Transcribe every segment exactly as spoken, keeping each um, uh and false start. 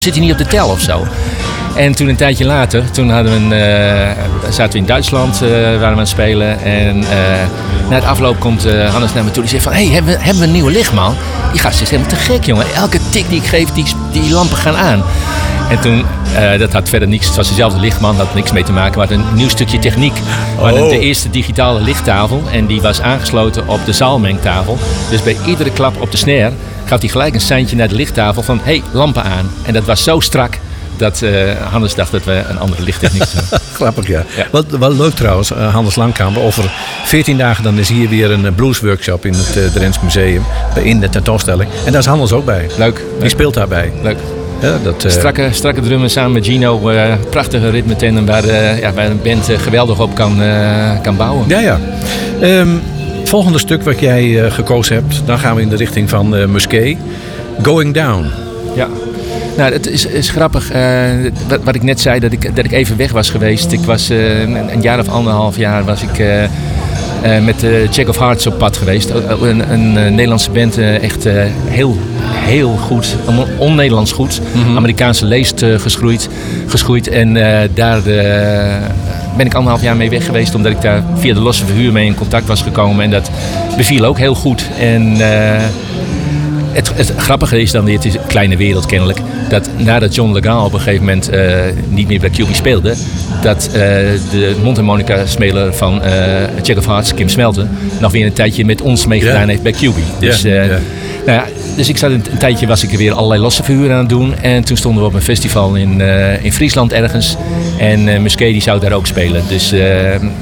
zit hij niet op de tel of zo? En toen een tijdje later, toen hadden we een, uh, zaten we in Duitsland, uh, waren we aan het spelen. En uh, na het afloop komt uh, Hannes naar me toe en zegt van... Hé, hey, hebben, we, hebben we een nieuwe lichtman? Die gast is helemaal te gek, jongen. Elke tik die ik geef, die, die lampen gaan aan. En toen, uh, dat had verder niks, het was dezelfde lichtman, had niks mee te maken. Maar een nieuw stukje techniek. We hadden de eerste digitale lichttafel en die was aangesloten op de zaalmengtafel. Dus bij iedere klap op de snare gaf hij gelijk een seintje naar de lichttafel van... Hé, hey, lampen aan. En dat was zo strak dat uh, Hannes dacht dat we een andere lichttechniek hadden. Grappig, ja. ja. Wat, wat leuk trouwens, uh, Hannes Langkamp. Over veertien dagen dan is hier weer een bluesworkshop in het uh, Drents Museum. In de tentoonstelling. En daar is Hannes ook bij. Leuk. Die leuk. speelt daarbij. Leuk. Ja, dat, uh... strakke, strakke drummen samen met Gino. Uh, prachtige ritmetenden waar, uh, ja, waar een band uh, geweldig op kan, uh, kan bouwen. Ja, ja. Um, het volgende stuk wat jij uh, gekozen hebt. Dan gaan we in de richting van uh, Musquet. Going Down. Ja. Nou, het is, is grappig. Uh, wat, wat ik net zei, dat ik, dat ik even weg was geweest. Ik was uh, een, een jaar of anderhalf jaar was ik uh, uh, met uh, Jack of Hearts op pad geweest. Een, een, een Nederlandse band, uh, echt uh, heel, heel goed, on-Nederlands goed. Mm-hmm. Amerikaanse leest uh, geschoeid, geschoeid. En uh, daar uh, ben ik anderhalf jaar mee weg geweest. Omdat ik daar via de losse verhuur mee in contact was gekomen. En dat beviel ook heel goed. En... Uh, Het, het grappige is dan, het is een kleine wereld kennelijk, dat nadat John Legal op een gegeven moment uh, niet meer bij Q B speelde, dat uh, de mondharmonica-speler van uh, Jack of Hearts, Kim Smelten, nog weer een tijdje met ons meegedaan yeah. heeft bij Q B. Dus, uh, yeah. nou ja, dus ik zat een, een tijdje was ik er weer allerlei losse verhuren aan het doen. En toen stonden we op een festival in, uh, in Friesland ergens. En uh, Musquet die zou daar ook spelen. Dus... Uh,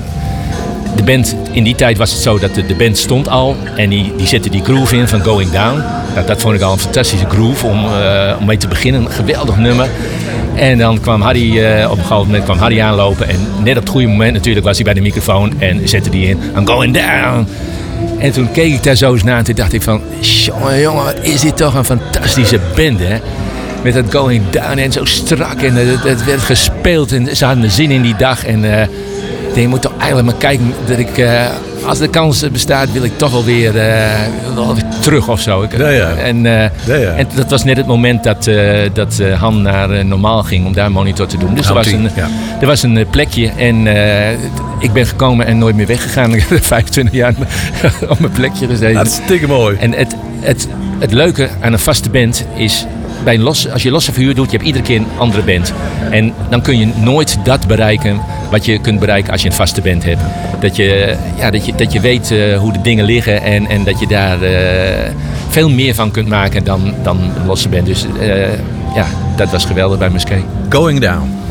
De band, in die tijd was het zo dat de, de band stond al en die, die zette die groove in van Going Down. Nou, dat vond ik al een fantastische groove om, uh, om mee te beginnen. Een geweldig nummer. En dan kwam Harry, uh, op een gegeven moment kwam Harry aanlopen. En net op het goede moment natuurlijk was hij bij de microfoon en zette die in. I'm going down. En toen keek ik daar zo eens naar en toen dacht ik van... Jongen, jongen, is dit toch een fantastische band, hè? Met dat Going Down en zo strak. En het, het werd gespeeld en ze hadden er zin in die dag. En... Uh, je moet toch eigenlijk maar kijken dat ik, uh, als de kans bestaat, wil ik toch wel weer, uh, wel weer terug of zo. Ik, ja, ja. En, uh, ja, ja. en dat was net het moment dat, uh, dat uh, Han naar uh, Normaal ging om daar een monitor te doen. Dus er was een, ja. er was een plekje en uh, ik ben gekomen en nooit meer weggegaan. Ik heb vijfentwintig jaar op mijn plekje gezeten. Dat is hartstikke mooi. En het, het, het leuke aan een vaste band is... Bij een los, als je losse verhuur doet, je hebt iedere keer een andere band. En dan kun je nooit dat bereiken wat je kunt bereiken als je een vaste band hebt. Dat je, ja, dat je, dat je weet uh, hoe de dingen liggen en, en dat je daar uh, veel meer van kunt maken dan, dan een losse band. Dus uh, ja, dat was geweldig bij Musquet. Going Down.